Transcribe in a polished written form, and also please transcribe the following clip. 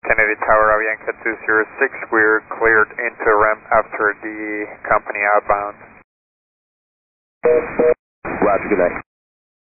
Kennedy Tower, Avianca 206, we're cleared into ramp after the company outbound. Roger, good night.